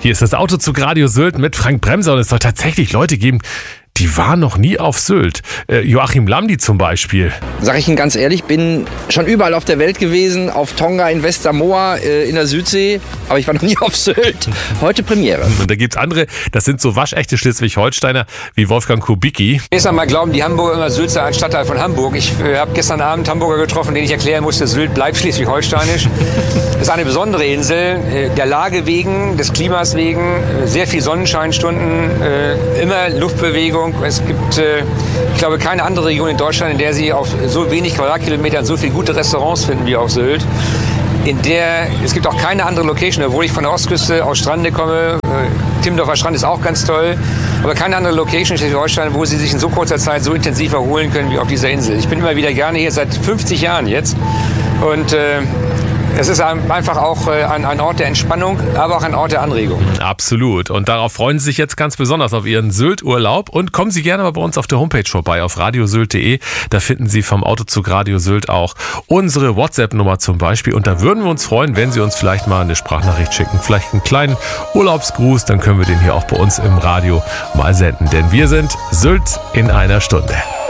Hier ist das Autozug Radio Sylt mit Frank Bremser und es soll tatsächlich Leute geben, die waren noch nie auf Sylt. Joachim Llamdi zum Beispiel. Sag ich Ihnen ganz ehrlich, bin schon überall auf der Welt gewesen, auf Tonga, in Westsamoa, in der Südsee, aber ich war noch nie auf Sylt. Heute Premiere. Und da gibt's andere, das sind so waschechte Schleswig-Holsteiner wie Wolfgang Kubicki. Erst einmal glauben die Hamburger immer, Sylt sei ein Stadtteil von Hamburg. Ich habe gestern Abend Hamburger getroffen, denen ich erklären musste, Sylt bleibt schleswig-holsteinisch. Das ist eine besondere Insel, der Lage wegen, des Klimas wegen, sehr viel Sonnenscheinstunden, immer Luftbewegung. Es gibt, ich glaube, keine andere Region in Deutschland, in der Sie auf so wenig Quadratkilometern so viele gute Restaurants finden wie auf Sylt. Es gibt auch keine andere Location, obwohl ich von der Ostküste aus Strande komme. Timmendorfer Strand ist auch ganz toll, aber keine andere Location in Schleswig-Holstein, wo Sie sich in so kurzer Zeit so intensiv erholen können wie auf dieser Insel. Ich bin immer wieder gerne hier, seit 50 Jahren jetzt. Und es ist einfach auch ein Ort der Entspannung, aber auch ein Ort der Anregung. Absolut. Und darauf freuen Sie sich jetzt ganz besonders auf Ihren Sylt-Urlaub. Und kommen Sie gerne mal bei uns auf der Homepage vorbei, auf radiosylt.de. Da finden Sie vom Autozug Radio Sylt auch unsere WhatsApp-Nummer zum Beispiel. Und da würden wir uns freuen, wenn Sie uns vielleicht mal eine Sprachnachricht schicken. Vielleicht einen kleinen Urlaubsgruß. Dann können wir den hier auch bei uns im Radio mal senden. Denn wir sind Sylt in einer Stunde.